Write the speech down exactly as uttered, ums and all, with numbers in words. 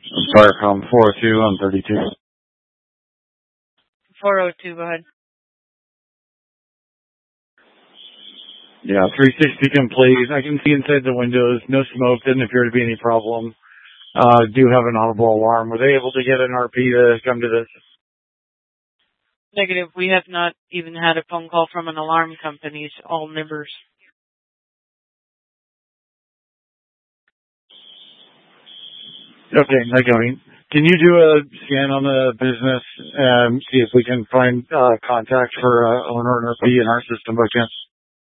I'm sorry, from four oh two on thirty-two. four oh two, go ahead. Yeah, three sixty complete. I can see inside the windows. No smoke. Didn't appear to be any problem. Uh, do have an audible alarm. Were they able to get an R P to come to this? Negative. We have not even had a phone call from an alarm company. It's all Nibbers. Okay, not going. Can you do a scan on the business and see if we can find uh, contact for uh, owner and R P in our system by chance?